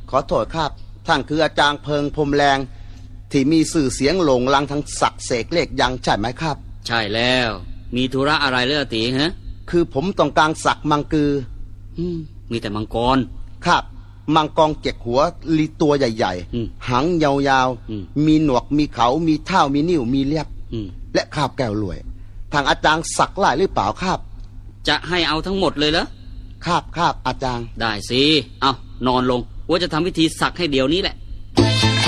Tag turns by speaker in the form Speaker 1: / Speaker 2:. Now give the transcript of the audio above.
Speaker 1: ขอโทษครับท่านคืออาจารย์เพิงพรมแรงที่มีสื่อเสียงโหลงลังทั้งสักเสกเลขยังใช่ไหมครับ
Speaker 2: ใช่แล้วมีธุระอะไรเรื่องตีฮะ
Speaker 1: คือผมต้องการสักมังกือ
Speaker 2: มีแต่มังกร
Speaker 1: ครับมังกรเจ็กหัวลีตัวใหญ่ๆหางยาวๆมีหนวกมีเขามีเท้ามีนิ้วมีเล็บและคาบแก้วรวยทางอาจารย์สักไล่หรือเปล่าครับ
Speaker 2: จะให้เอาทั้งหมดเลยเหรอ
Speaker 1: ครับอาจารย์
Speaker 2: ได้สิเอานอนลงว่าจะทำพิธีสักให้เดี๋ยวนี้แหละ